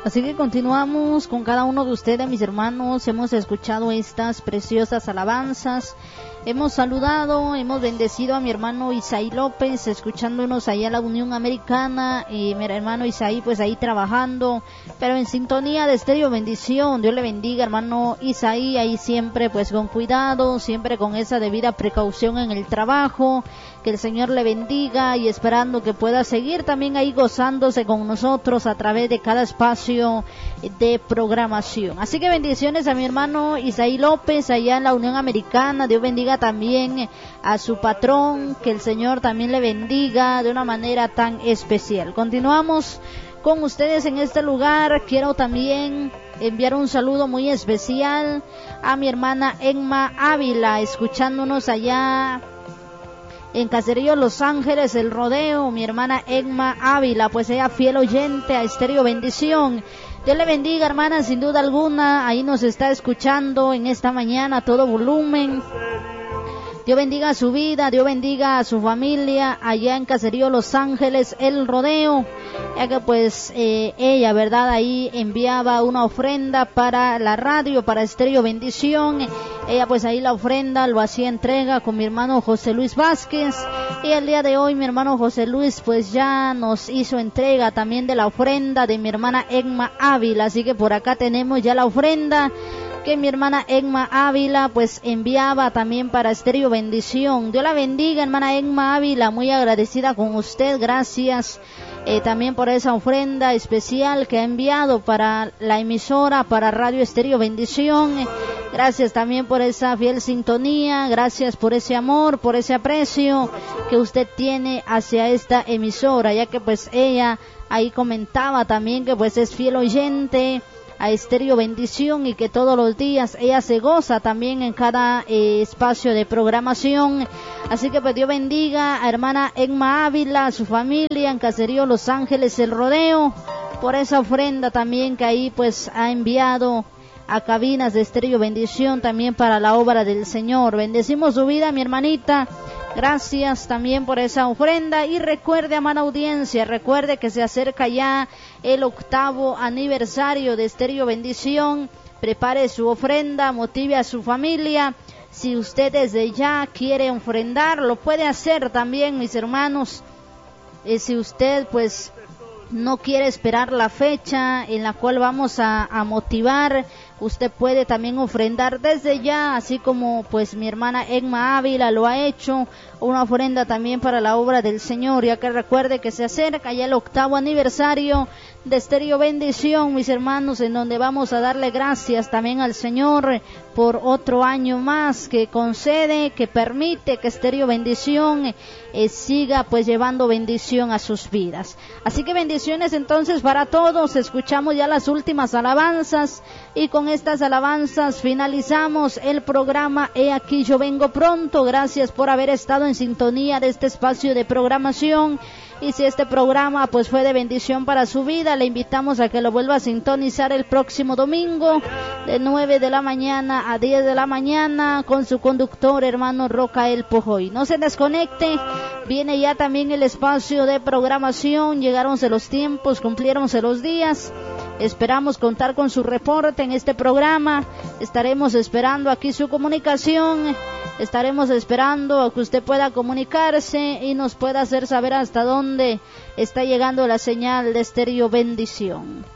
Así que continuamos con cada uno de ustedes, mis hermanos. Hemos escuchado estas preciosas alabanzas. Hemos saludado, hemos bendecido a mi hermano Isaí López, escuchándonos allá en la Unión Americana, y mi hermano Isaí pues ahí trabajando, pero en sintonía de Estéreo Bendición. Dios le bendiga, hermano Isaí, ahí siempre pues con cuidado, siempre con esa debida precaución en el trabajo. Que el Señor le bendiga y esperando que pueda seguir también ahí gozándose con nosotros a través de cada espacio de programación. Así que bendiciones a mi hermano Isaí López allá en la Unión Americana. Dios bendiga también a su patrón, que el Señor también le bendiga de una manera tan especial. Continuamos con ustedes en este lugar. Quiero también enviar un saludo muy especial a mi hermana Emma Ávila, escuchándonos allá en Caserío Los Ángeles, El Rodeo. Mi hermana Emma Ávila, pues ella fiel oyente a Estéreo Bendición. Dios le bendiga, hermana, sin duda alguna, ahí nos está escuchando en esta mañana a todo volumen. Dios bendiga su vida, Dios bendiga a su familia allá en Caserío Los Ángeles, El Rodeo, ya que pues ella, verdad, ahí enviaba una ofrenda para la radio, para Estéreo Bendición. Ella pues ahí la ofrenda lo hacía entrega con mi hermano José Luis Vázquez, y el día de hoy mi hermano José Luis pues ya nos hizo entrega también de la ofrenda de mi hermana Emma Ávila. Así que por acá tenemos ya la ofrenda que mi hermana Emma Ávila pues enviaba también para Estéreo Bendición. Dios la bendiga, hermana Emma Ávila, muy agradecida con usted. Gracias también por esa ofrenda especial que ha enviado para la emisora, para Radio Estéreo Bendición. Gracias también por esa fiel sintonía, gracias por ese amor, por ese aprecio que usted tiene hacia esta emisora, ya que pues ella ahí comentaba también que pues es fiel oyente a Estéreo Bendición y que todos los días ella se goza también en cada espacio de programación. Así que pues Dios bendiga a hermana Emma Ávila, a su familia en Caserío Los Ángeles, El Rodeo, por esa ofrenda también que ahí pues ha enviado a cabinas de Estéreo Bendición también para la obra del Señor. Bendecimos su vida, mi hermanita. Gracias también por esa ofrenda. Y recuerde, amada audiencia, recuerde que se acerca ya el 8º aniversario de Estéreo Bendición. Prepare su ofrenda, motive a su familia. Si usted desde ya quiere ofrendar, lo puede hacer también, mis hermanos. Si usted pues no quiere esperar la fecha en la cual vamos a motivar, usted puede también ofrendar desde ya, así como pues mi hermana Emma Ávila lo ha hecho, una ofrenda también para la obra del Señor, ya que recuerde que se acerca ya el 8º aniversario de Estéreo Bendición, mis hermanos, en donde vamos a darle gracias también al Señor por otro año más que concede, que permite que Estéreo Bendición siga pues llevando bendición a sus vidas. Así que bendiciones entonces para todos. Escuchamos ya las últimas alabanzas y con estas alabanzas finalizamos el programa He aquí yo vengo pronto. Gracias por haber estado en sintonía de este espacio de programación. Y si este programa pues fue de bendición para su vida, le invitamos a que lo vuelva a sintonizar el próximo domingo de 9 de la mañana a 10 de la mañana con su conductor hermano Rocael Pojoy. No se desconecte, viene ya también el espacio de programación. Llegáronse los tiempos, cumpliéronse los días. Esperamos contar con su reporte en este programa. Estaremos esperando aquí su comunicación. Estaremos esperando a que usted pueda comunicarse y nos pueda hacer saber hasta dónde está llegando la señal de Estéreo Bendición.